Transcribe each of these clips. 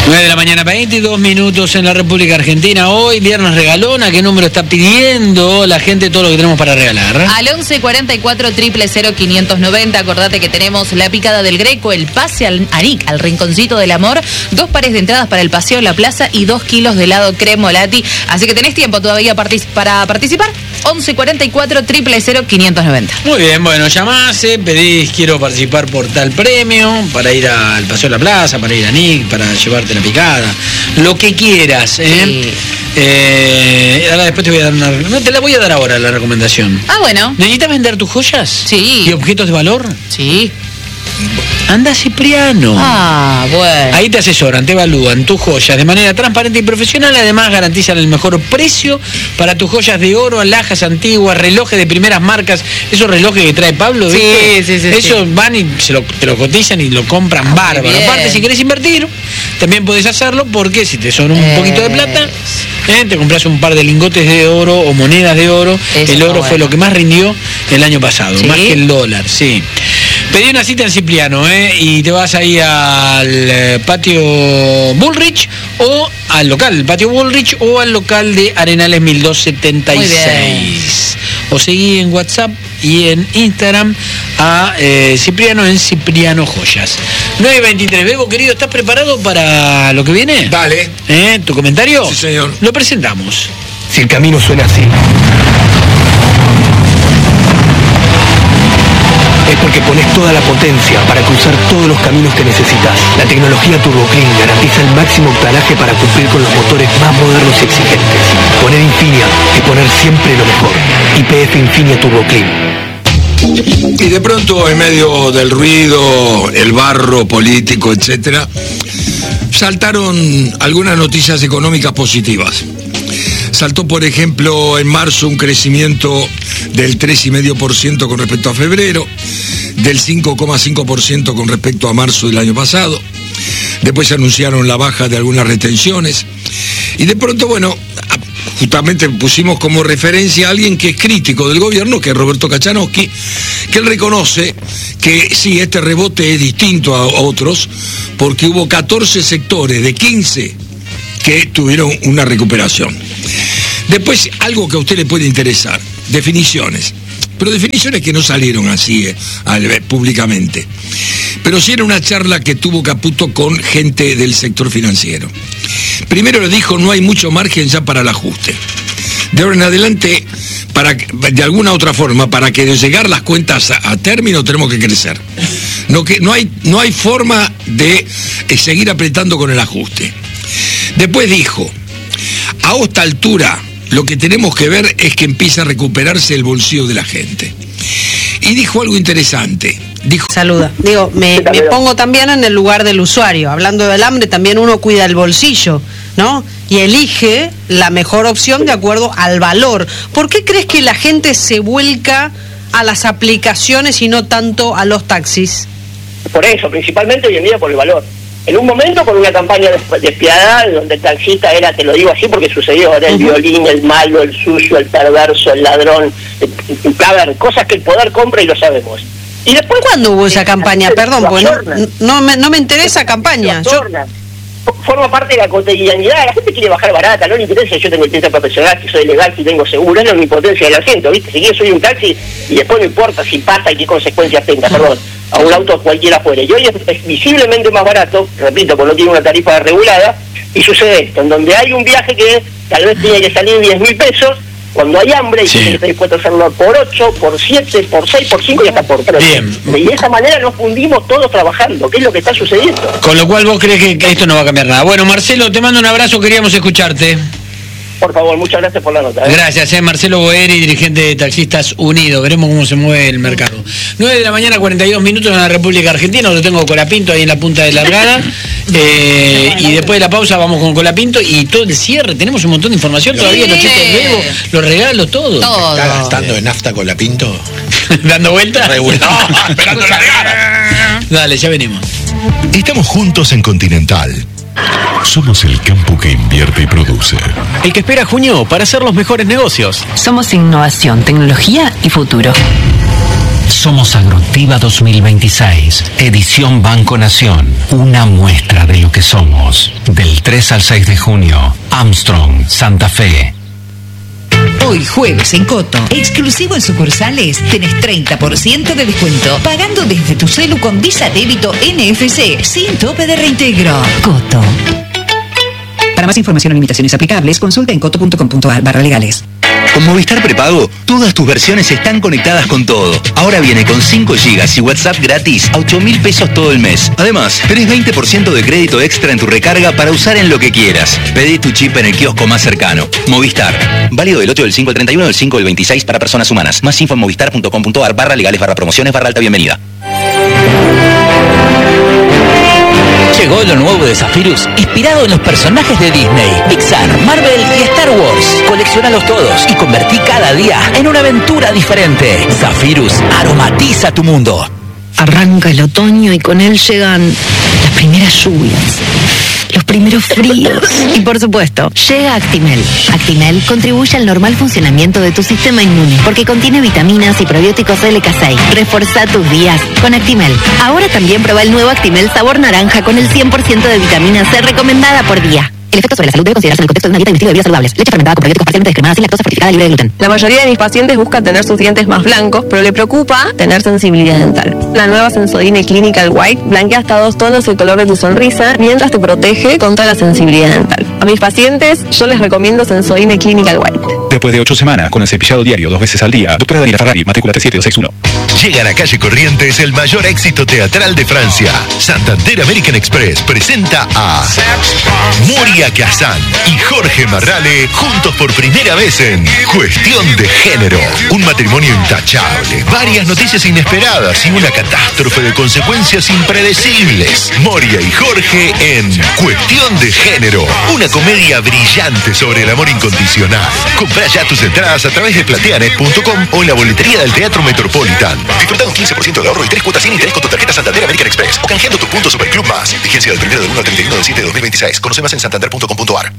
9 de la mañana, 22 minutos en la República Argentina. Hoy, viernes regalona. ¿Qué número está pidiendo la gente todo lo que tenemos para regalar? Al 1144 000 590. Acordate que tenemos la picada del Greco, el pase al Aric, al Rinconcito del Amor, 2 pares de entradas para el Paseo en la Plaza y 2 kilos de helado Cremolati. Así que tenés tiempo todavía para participar. 1144 000 590. Muy bien, bueno, llamás, pedís, quiero participar por tal premio, para ir al Paseo de la Plaza, para ir a Nick, para llevarte la picada, lo que quieras, Sí. Ahora después te voy a dar una... No, te la voy a dar ahora la recomendación. Ah, bueno. ¿Necesitas vender tus joyas? Sí. ¿Y objetos de valor? Sí. Anda a Cipriano. Ah, bueno. Ahí te asesoran, te evalúan tus joyas de manera transparente y profesional. Además garantizan el mejor precio para tus joyas de oro, alhajas antiguas, relojes de primeras marcas. Esos relojes que trae Pablo, ¿viste? Sí. Esos van y te lo cotizan y lo compran bárbaro. bien. Aparte, si querés invertir, también podés hacerlo, porque si te son un poquito de plata, te compras un par de lingotes de oro o monedas de oro. Eso El oro está fue bueno. lo que más rindió el año pasado, ¿Sí? más que el dólar, sí. Pedí una cita en Cipriano, y te vas ahí al patio Bullrich o al local, el patio Bullrich o al local de Arenales 1276. O seguí en WhatsApp y en Instagram a Cipriano en Cipriano Joyas. 9:23. Bebo, querido, ¿estás preparado para lo que viene? Dale. ¿Tu comentario? Sí, señor. Lo presentamos. Si el camino suena así, es porque pones toda la potencia para cruzar todos los caminos que necesitas. La tecnología Turbo Clean garantiza el máximo octanaje para cumplir con los motores más modernos y exigentes. Poner Infinia es poner siempre lo mejor. YPF Infinia Turbo Clean. Y de pronto, en medio del ruido, el barro político, etcétera, saltaron algunas noticias económicas positivas. Saltó, por ejemplo, en marzo un crecimiento del 3,5% con respecto a febrero, del 5,5% con respecto a marzo del año pasado. Después se anunciaron la baja de algunas retenciones. Y de pronto, bueno, justamente pusimos como referencia a alguien que es crítico del gobierno, que es Roberto Kachanowski, que él reconoce que sí, este rebote es distinto a otros, porque hubo 14 sectores de 15 que tuvieron una recuperación. Después, algo que a usted le puede interesar, definiciones. Pero definiciones que no salieron así públicamente. Pero sí era una charla que tuvo Caputo con gente del sector financiero. Primero le dijo, no hay mucho margen ya para el ajuste. De ahora en adelante, de alguna otra forma, para que de llegar las cuentas a término, tenemos que crecer. No hay forma de seguir apretando con el ajuste. Después dijo, a esta altura, lo que tenemos que ver es que empieza a recuperarse el bolsillo de la gente. Y dijo algo interesante. Dijo, Saluda. Digo, me pongo también en el lugar del usuario. Hablando del hambre, también uno cuida el bolsillo, ¿no? Y elige la mejor opción de acuerdo al valor. ¿Por qué crees que la gente se vuelca a las aplicaciones y no tanto a los taxis? Por eso, principalmente hoy en día por el valor. En un momento con una campaña despiadada donde el taxista era, te lo digo así porque sucedió, era el violín, el malo, el sucio, el perverso, el ladrón, a ver, cosas que el poder compra y lo sabemos. Y después, ¿cuándo hubo esa campaña? Perdón, pues no me enteré esa campaña. Forma parte de la cotidianidad, la gente quiere bajar barata, no le interesa si yo tengo licencia profesional, si soy legal, si tengo seguro, es la impotencia del asiento, ¿viste? Si yo soy un taxi y después no importa si pasa y qué consecuencias tenga, a un auto cualquiera fuera. Y hoy es visiblemente más barato, repito, porque no tiene una tarifa regulada, y sucede esto, en donde hay un viaje que tal vez tiene que salir 10.000 pesos, cuando hay hambre, y gente que está dispuesto a hacerlo por 8, por 7, por 6, por 5 y hasta por 3. Bien. Y de esa manera nos fundimos todos trabajando, que es lo que está sucediendo. Con lo cual vos crees que esto no va a cambiar nada. Bueno, Marcelo, te mando un abrazo, queríamos escucharte. Por favor, muchas gracias por la nota. Gracias, Marcelo Boeri, dirigente de Taxistas Unidos. Veremos cómo se mueve el mercado. 9 de la mañana, 42 minutos en la República Argentina. Lo tengo Colapinto ahí en la punta de largada. Y después de la pausa vamos con Colapinto y todo el cierre. Tenemos un montón de información todavía, los chistes de Bebo, los regalos, todo. ¿Está gastando en nafta Colapinto? ¿Dando vueltas? No, esperando largar. Dale, ya venimos. Estamos juntos en Continental. Somos el campo que invierte y produce. El que espera junio para hacer los mejores negocios. Somos innovación, tecnología y futuro. Somos Agroactiva 2026, edición Banco Nación. Una muestra de lo que somos. Del 3 al 6 de junio, Armstrong, Santa Fe. Hoy jueves en Coto, exclusivo en sucursales, tenés 30% de descuento, pagando desde tu celu con Visa Débito NFC, sin tope de reintegro. Coto. Para más información o limitaciones aplicables, consulta en coto.com.ar/legales. Con Movistar Prepago, todas tus versiones están conectadas con todo. Ahora viene con 5 GB y WhatsApp gratis a 8.000 pesos todo el mes. Además, tenés 20% de crédito extra en tu recarga para usar en lo que quieras. Pedí tu chip en el kiosco más cercano. Movistar. Válido del 8 del 5 al 31 del 5 del 26 para personas humanas. Más info en movistar.com.ar/legales/promociones/alta bienvenida. Llegó lo nuevo de Zephyrus, inspirado en los personajes de Disney, Pixar, Marvel y Star Wars. Coleccionalos todos y convertí cada día en una aventura diferente. Zephyrus aromatiza tu mundo. Arranca el otoño y con él llegan las primeras lluvias, los primeros fríos y por supuesto llega Actimel. Actimel contribuye al normal funcionamiento de tu sistema inmune porque contiene vitaminas y probióticos LK6. Reforzá tus días con Actimel. Ahora también prueba el nuevo Actimel sabor naranja con el 100% de vitamina C recomendada por día. El efecto sobre la salud debe considerarse en el contexto de una dieta y un estilo de vida saludables. Leche fermentada con probióticos parcialmente descremada sin lactosa fortificada libre de gluten. La mayoría de mis pacientes buscan tener sus dientes más blancos, pero le preocupa tener sensibilidad dental. La nueva Sensodyne Clinical White blanquea hasta 2 tonos el color de tu sonrisa mientras te protege contra la sensibilidad dental. A mis pacientes yo les recomiendo Sensodyne Clinical White. Después de 8 semanas con el cepillado diario 2 veces al día, doctora Daniela Ferrari, matrícula 37261. Llega a la calle Corrientes el mayor éxito teatral de Francia. Santander American Express presenta a Moria Kazan y Jorge Marrale juntos por primera vez en Cuestión de Género. Un matrimonio intachable, varias noticias inesperadas y una catástrofe de consecuencias impredecibles. Moria y Jorge en Cuestión de Género. Una comedia brillante sobre el amor incondicional. Comprá ya tus entradas a través de plateanet.com o en la boletería del Teatro Metropolitan. Disfruta un 15% de ahorro y 3 cuotas sin interés con tu tarjeta Santander American Express o canjeando tu punto Superclub Más. Vigencia del 1 del 1 al 31 del 7 de 2026. Conoce más en santander.com.ar.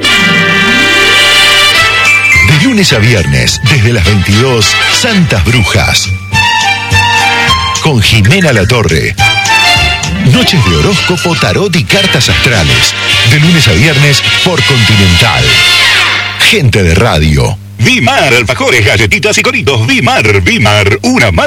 De lunes a viernes, desde las 22, Santas Brujas. Con Jimena Latorre. Noches de horóscopo, tarot y cartas astrales. De lunes a viernes por Continental. Gente de radio. Bimar, alfajores, galletitas y coritos. Bimar, una marca